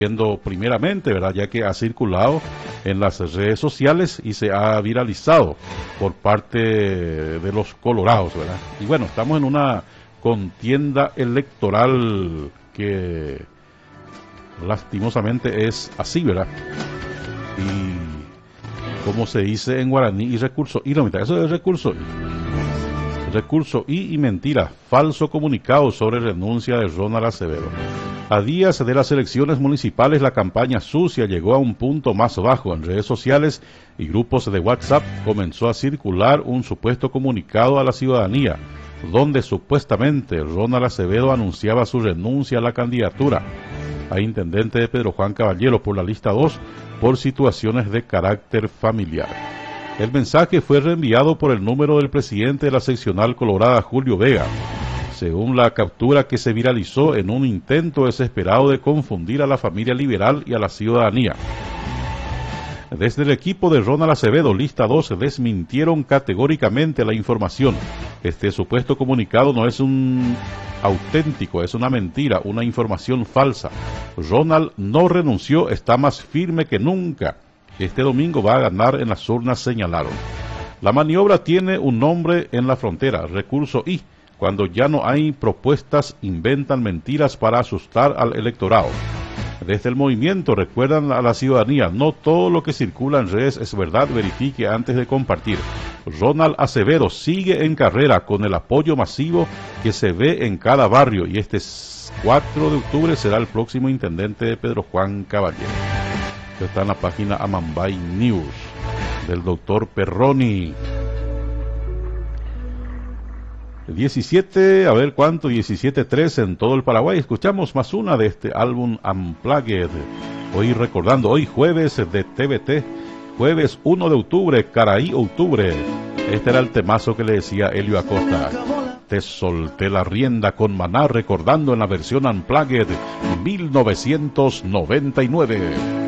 viendo primeramente, ¿verdad? Ya que ha circulado en las redes sociales y se ha viralizado por parte de los colorados, ¿verdad? Y bueno, estamos en una contienda electoral que lastimosamente es así, ¿verdad? Y como se dice en guaraní, y recurso y no, eso es recurso y mentira, falso comunicado sobre renuncia de Ronald Acevedo. A días de las elecciones municipales, la campaña sucia llegó a un punto más bajo. En redes sociales y grupos de WhatsApp comenzó a circular un supuesto comunicado a la ciudadanía, donde supuestamente Ronald Acevedo anunciaba su renuncia a la candidatura a intendente de Pedro Juan Caballero por la lista 2 por situaciones de carácter familiar. El mensaje fue reenviado por el número del presidente de la seccional colorada, Julio Vega, según la captura que se viralizó en un intento desesperado de confundir a la familia liberal y a la ciudadanía. Desde el equipo de Ronald Acevedo, lista 2, desmintieron categóricamente la información. Este supuesto comunicado no es un auténtico, es una mentira, una información falsa. Ronald no renunció, está más firme que nunca. Este domingo va a ganar en las urnas, señalaron. La maniobra tiene un nombre en la frontera, recurso I. Cuando ya no hay propuestas, inventan mentiras para asustar al electorado. Desde el movimiento recuerdan a la ciudadanía, no todo lo que circula en redes es verdad, verifique antes de compartir. Ronald Acevedo sigue en carrera con el apoyo masivo que se ve en cada barrio y este 4 de octubre será el próximo intendente de Pedro Juan Caballero. Esto está en la página Amambay News del doctor Perroni. 17, a ver cuánto, 17.3 en todo el Paraguay. Escuchamos más una de este álbum Unplugged. Hoy recordando, hoy jueves de TVT, jueves 1 de octubre, Caraí Octubre. Este era el temazo que le decía Helio Acosta. Te solté la rienda con Maná, recordando en la versión Unplugged 1999.